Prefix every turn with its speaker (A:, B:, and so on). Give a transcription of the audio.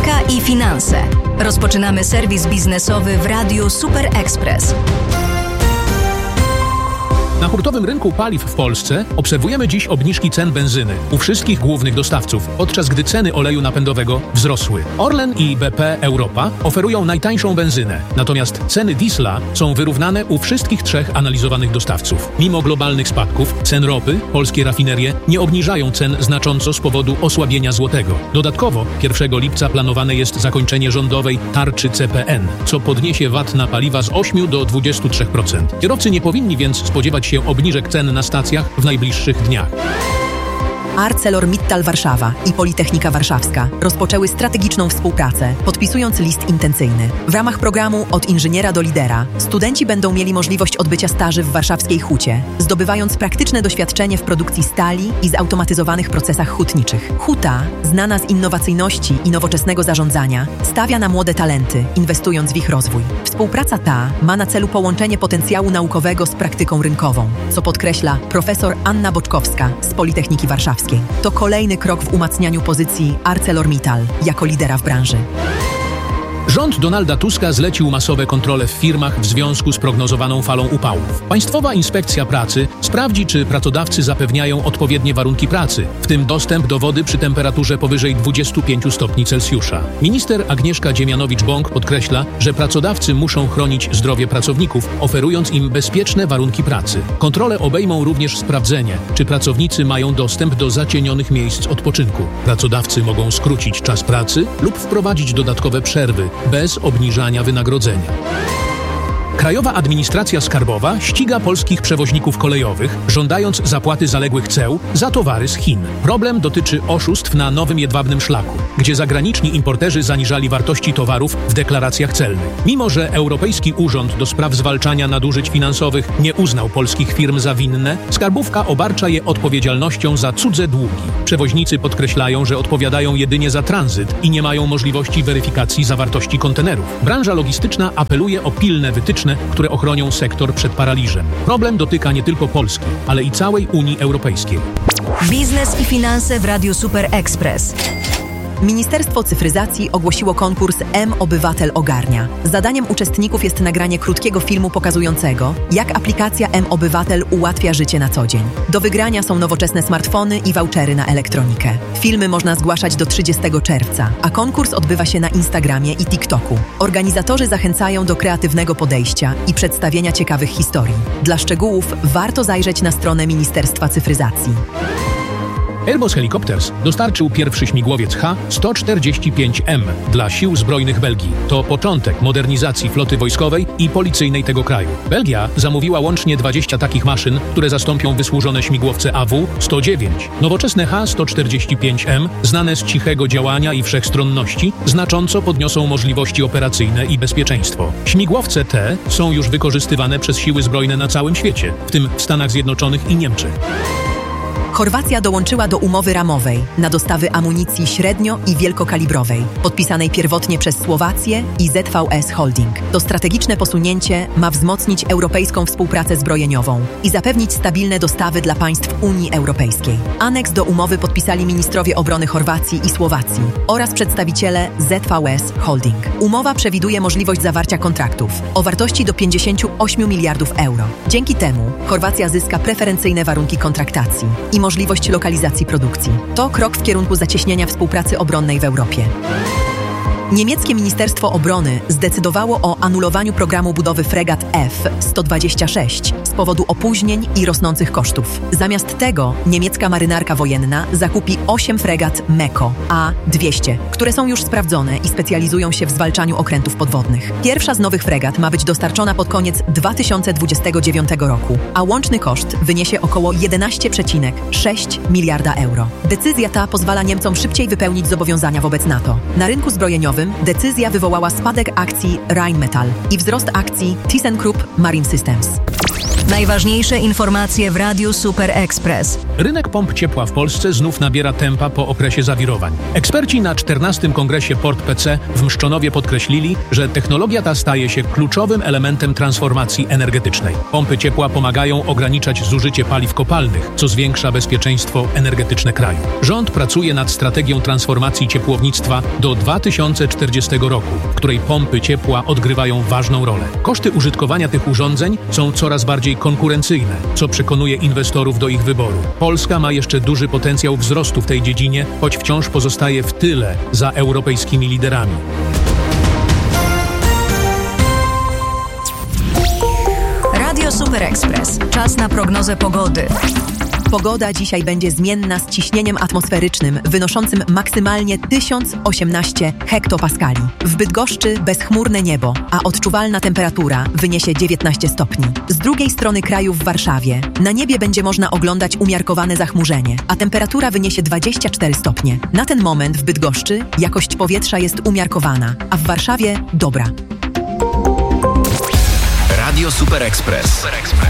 A: Gospodarka i finanse. Rozpoczynamy serwis biznesowy w Radiu Super Express.
B: Na hurtowym rynku paliw w Polsce obserwujemy dziś obniżki cen benzyny u wszystkich głównych dostawców, podczas gdy ceny oleju napędowego wzrosły. Orlen i BP Europa oferują najtańszą benzynę, natomiast ceny diesla są wyrównane u wszystkich trzech analizowanych dostawców. Mimo globalnych spadków cen ropy, polskie rafinerie nie obniżają cen znacząco z powodu osłabienia złotego. Dodatkowo 1 lipca planowane jest zakończenie rządowej tarczy CPN, co podniesie VAT na paliwa z 8 do 23%. Kierowcy nie powinni więc spodziewać się obniżek cen na stacjach w najbliższych dniach.
C: ArcelorMittal Warszawa i Politechnika Warszawska rozpoczęły strategiczną współpracę, podpisując list intencyjny. W ramach programu Od inżyniera do lidera studenci będą mieli możliwość odbycia staży w warszawskiej hucie, zdobywając praktyczne doświadczenie w produkcji stali i zautomatyzowanych procesach hutniczych. Huta, znana z innowacyjności i nowoczesnego zarządzania, stawia na młode talenty, inwestując w ich rozwój. Współpraca ta ma na celu połączenie potencjału naukowego z praktyką rynkową, co podkreśla profesor Anna Boczkowska z Politechniki Warszawskiej. To kolejny krok w umacnianiu pozycji ArcelorMittal jako lidera w branży.
B: Rząd Donalda Tuska zlecił masowe kontrole w firmach w związku z prognozowaną falą upałów. Państwowa Inspekcja Pracy sprawdzi, czy pracodawcy zapewniają odpowiednie warunki pracy, w tym dostęp do wody przy temperaturze powyżej 25 stopni Celsjusza. Minister Agnieszka Dziemianowicz-Bąk podkreśla, że pracodawcy muszą chronić zdrowie pracowników, oferując im bezpieczne warunki pracy. Kontrole obejmą również sprawdzenie, czy pracownicy mają dostęp do zacienionych miejsc odpoczynku. Pracodawcy mogą skrócić czas pracy lub wprowadzić dodatkowe przerwy, bez obniżania wynagrodzenia. Krajowa Administracja Skarbowa ściga polskich przewoźników kolejowych, żądając zapłaty zaległych ceł za towary z Chin. Problem dotyczy oszustw na nowym jedwabnym szlaku, gdzie zagraniczni importerzy zaniżali wartości towarów w deklaracjach celnych. Mimo że Europejski Urząd do Spraw Zwalczania Nadużyć Finansowych nie uznał polskich firm za winne, skarbówka obarcza je odpowiedzialnością za cudze długi. Przewoźnicy podkreślają, że odpowiadają jedynie za tranzyt i nie mają możliwości weryfikacji zawartości kontenerów. Branża logistyczna apeluje o pilne wytyczne, które ochronią sektor przed paraliżem. Problem dotyka nie tylko Polski, ale i całej Unii Europejskiej.
A: Biznes i finanse w Radiu Super Express.
C: Ministerstwo Cyfryzacji ogłosiło konkurs M-Obywatel ogarnia. Zadaniem uczestników jest nagranie krótkiego filmu pokazującego, jak aplikacja M-Obywatel ułatwia życie na co dzień. Do wygrania są nowoczesne smartfony i vouchery na elektronikę. Filmy można zgłaszać do 30 czerwca, a konkurs odbywa się na Instagramie i TikToku. Organizatorzy zachęcają do kreatywnego podejścia i przedstawienia ciekawych historii. Dla szczegółów warto zajrzeć na stronę Ministerstwa Cyfryzacji.
B: Airbus Helicopters dostarczył pierwszy śmigłowiec H-145M dla Sił Zbrojnych Belgii. To początek modernizacji floty wojskowej i policyjnej tego kraju. Belgia zamówiła łącznie 20 takich maszyn, które zastąpią wysłużone śmigłowce AW-109. Nowoczesne H-145M, znane z cichego działania i wszechstronności, znacząco podniosą możliwości operacyjne i bezpieczeństwo. Śmigłowce te są już wykorzystywane przez siły zbrojne na całym świecie, w tym w Stanach Zjednoczonych i Niemczech.
C: Chorwacja dołączyła do umowy ramowej na dostawy amunicji średnio- i wielkokalibrowej, podpisanej pierwotnie przez Słowację i ZVS Holding. To strategiczne posunięcie ma wzmocnić europejską współpracę zbrojeniową i zapewnić stabilne dostawy dla państw Unii Europejskiej. Aneks do umowy podpisali ministrowie obrony Chorwacji i Słowacji oraz przedstawiciele ZVS Holding. Umowa przewiduje możliwość zawarcia kontraktów o wartości do 58 miliardów euro. Dzięki temu Chorwacja zyska preferencyjne warunki kontraktacji i możliwość lokalizacji produkcji. To krok w kierunku zacieśnienia współpracy obronnej w Europie. Niemieckie Ministerstwo Obrony zdecydowało o anulowaniu programu budowy fregat F-126 z powodu opóźnień i rosnących kosztów. Zamiast tego niemiecka marynarka wojenna zakupi 8 fregat MEKO A-200, które są już sprawdzone i specjalizują się w zwalczaniu okrętów podwodnych. Pierwsza z nowych fregat ma być dostarczona pod koniec 2029 roku, a łączny koszt wyniesie około 11,6 miliarda euro. Decyzja ta pozwala Niemcom szybciej wypełnić zobowiązania wobec NATO. Na rynku zbrojeniowym decyzja wywołała spadek akcji Rheinmetall i wzrost akcji ThyssenKrupp Marine Systems.
A: Najważniejsze informacje w Radiu Super Express.
B: Rynek pomp ciepła w Polsce znów nabiera tempa po okresie zawirowań. Eksperci na 14. Kongresie Port PC w Mszczonowie podkreślili, że technologia ta staje się kluczowym elementem transformacji energetycznej. Pompy ciepła pomagają ograniczać zużycie paliw kopalnych, co zwiększa bezpieczeństwo energetyczne kraju. Rząd pracuje nad strategią transformacji ciepłownictwa do 2040 roku, w której pompy ciepła odgrywają ważną rolę. Koszty użytkowania tych urządzeń są coraz bardziej konkurencyjne, co przekonuje inwestorów do ich wyboru. Polska ma jeszcze duży potencjał wzrostu w tej dziedzinie, choć wciąż pozostaje w tyle za europejskimi liderami.
A: Radio Super Express. Czas na prognozę pogody.
C: Pogoda dzisiaj będzie zmienna z ciśnieniem atmosferycznym wynoszącym maksymalnie 1018 hektopaskali. W Bydgoszczy bezchmurne niebo, a odczuwalna temperatura wyniesie 19 stopni. Z drugiej strony kraju w Warszawie na niebie będzie można oglądać umiarkowane zachmurzenie, a temperatura wyniesie 24 stopnie. Na ten moment w Bydgoszczy jakość powietrza jest umiarkowana, a w Warszawie dobra.
D: Radio Super Express.